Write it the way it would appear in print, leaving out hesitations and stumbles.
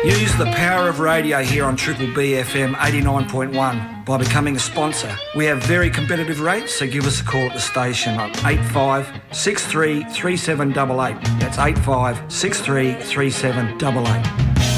Use the power of radio here on Triple B FM 89.1 by becoming a sponsor. We have very competitive rates, so give us a call at the station on 85 63 3788. That's 85 63 3788.